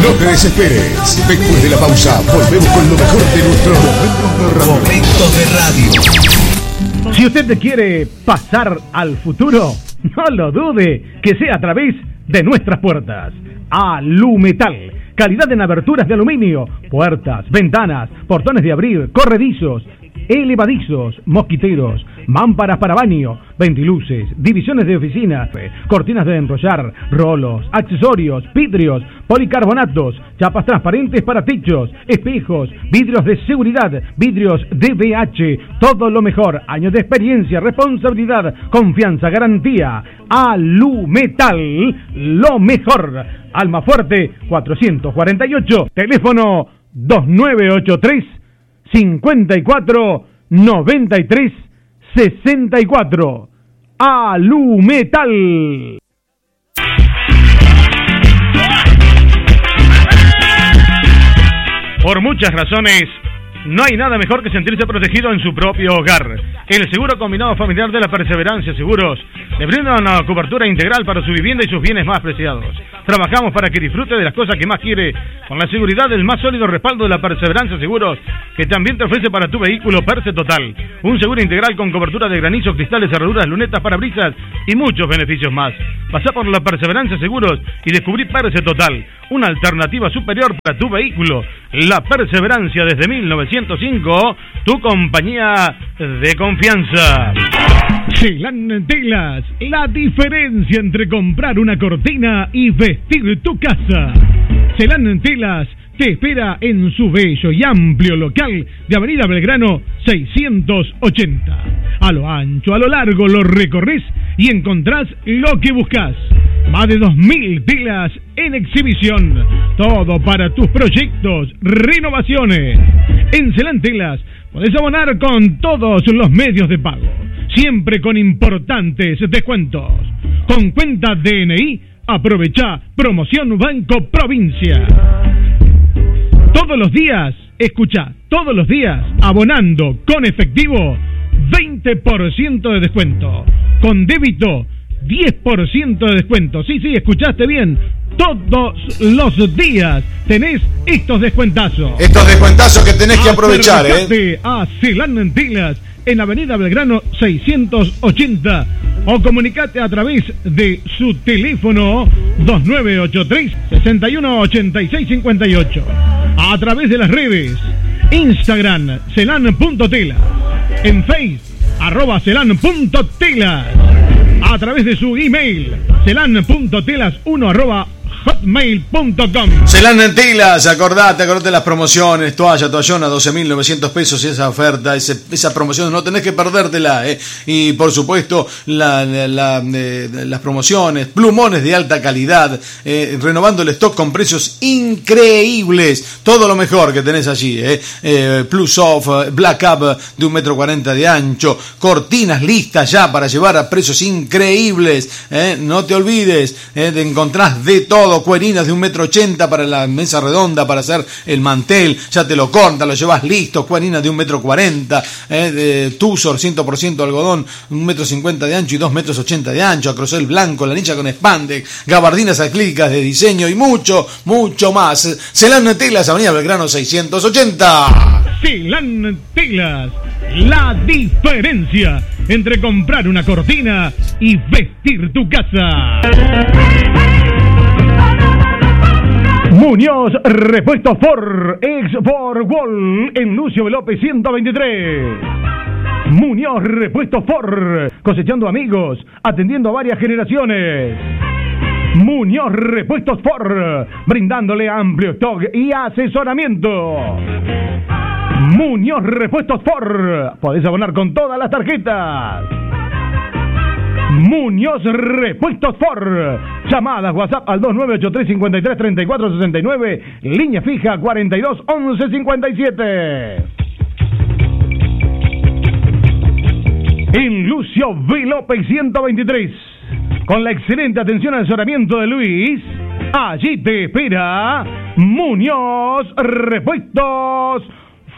No te desesperes. Después de la pausa, volvemos con lo mejor de nuestros momentos de radio. Si usted quiere pasar al futuro, no lo dude, que sea a través de nuestras puertas. Alumetal, calidad en aberturas de aluminio, puertas, ventanas, portones de abrir, corredizos, elevadizos, mosquiteros, mámparas para baño, ventiluces, divisiones de oficina, cortinas de enrollar, rolos, accesorios, vidrios, policarbonatos, chapas transparentes para techos, espejos, vidrios de seguridad, vidrios DVH, todo lo mejor, años de experiencia, responsabilidad, confianza, garantía. Alumetal, lo mejor. Almafuerte 448, teléfono 2983 54 93 64. Alumetal. Por muchas razones, no hay nada mejor que sentirse protegido en su propio hogar. El seguro combinado familiar de la Perseverancia Seguros le brinda una cobertura integral para su vivienda y sus bienes más preciados. Trabajamos para que disfrute de las cosas que más quiere, con la seguridad del más sólido respaldo de la Perseverancia Seguros, que también te ofrece para tu vehículo Perse Total. Un seguro integral con cobertura de granizo, cristales, cerraduras, lunetas, parabrisas y muchos beneficios más. Pasá por la Perseverancia Seguros y descubrí Perse Total, una alternativa superior para tu vehículo. La Perseverancia desde 1905, tu compañía de confianza. Celan Telas, la diferencia entre comprar una cortina y vestir tu casa. Celan Telas te espera en su bello y amplio local de Avenida Belgrano 680. A lo ancho, a lo largo lo recorres y encontrás lo que buscas. Más de 2.000 telas en exhibición. Todo para tus proyectos, renovaciones. En Celan Telas podés abonar con todos los medios de pago, siempre con importantes descuentos. Con cuenta DNI, aprovechá promoción Banco Provincia. Todos los días, escuchá, todos los días, abonando con efectivo, 20% de descuento. Con débito, 10% de descuento. Sí, escuchaste bien. Todos los días tenés estos descuentazos. Estos descuentazos que tenés que aprovechar, a Celan Telas en Avenida Belgrano 680 o comunicate a través de su teléfono 2983 618658. A través de las redes Instagram celan.tela, en Face @celan.telas, a través de su email celan.telas1 @hotmail.com. Celan Telas, acordate las promociones, toallona, 12.900 pesos y esa oferta, esa promoción, no tenés que perdértela, y por supuesto las promociones, plumones de alta calidad, renovando el stock con precios increíbles, todo lo mejor que tenés allí, Plus Soft, Black Up de 1,40 m de ancho, cortinas listas ya para llevar a precios increíbles, no te olvides, te encontrás de todo. Cuerinas de 1,80 m para la mesa redonda, para hacer el mantel, ya te lo cortan, lo llevas listo. Cuerinas de 1,40 m, Tusor 100% algodón, 1,50 m de ancho y 2,80 m de ancho, acrosel blanco, lanilla con spandex, gabardinas acrílicas de diseño y mucho más. Celan Telas, Avenida Belgrano 680. Celan Telas, la diferencia entre comprar una cortina y vestir tu casa. Muñoz Repuestos Ford, ex Ford Wall, en Lucio López 123. Muñoz Repuestos Ford, cosechando amigos, atendiendo a varias generaciones. Muñoz Repuestos Ford, brindándole amplio stock y asesoramiento. Muñoz Repuestos Ford, podés abonar con todas las tarjetas. Muñoz Repuestos Ford. Llamadas WhatsApp al 2983 53 34 69, línea fija 42 11 57. En Lucio V. López 123, con la excelente atención al asesoramiento de Luis, allí te espera Muñoz Repuestos